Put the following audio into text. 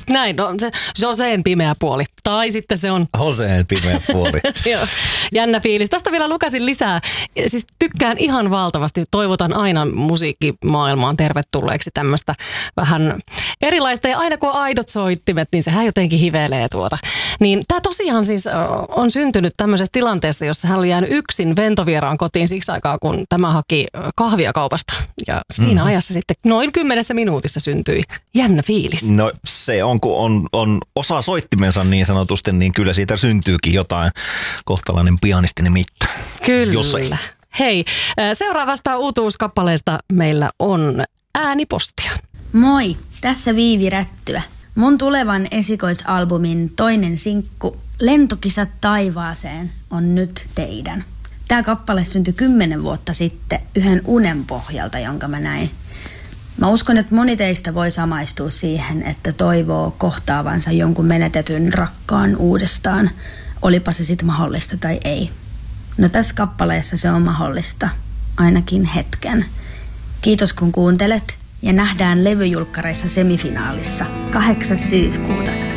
näin, no, se Joseen pimeä puoli. Tai sitten se on... Joseen pimeä puoli. Joo, jännä fiilis. Tästä vielä lukasin lisää. Siis tykkään ihan valtavasti. Toivotan aina musiikkimaailmaan tervetulleeksi tämmöistä vähän erilaista. Ja aina kun on aidot soittimet, niin sehän jotenkin hivelee tuota. Niin tämä tosiaan siis on syntynyt tämmöisessä tilanteessa, jossa hän oli jäänyt yksin ventovieraan kotiin siksi aikaa, kun tämä haki kahvia kaupasta. Ja siinä ajassa sitten noin 10 minuutissa syntyi jännä fiilis. No se on, kun on osa soittimensa niin sanotusti, niin kyllä siitä syntyykin jotain kohtalainen pianisti nimittäin. Kyllä. Hei, seuraavasta uutuuskappaleesta meillä on äänipostia. Moi, tässä Viivi Rättyä. Mun tulevan esikoisalbumin toinen sinkku Lentokisat taivaaseen on nyt teidän. Tää kappale syntyi 10 vuotta sitten yhden unen pohjalta, jonka mä näin. Mä uskon, että moni teistä voi samaistua siihen, että toivoo kohtaavansa jonkun menetetyn rakkaan uudestaan, olipa se sitten mahdollista tai ei. No tässä kappaleessa se on mahdollista, ainakin hetken. Kiitos kun kuuntelet ja nähdään levyjulkkareissa semifinaalissa 8. syyskuuta.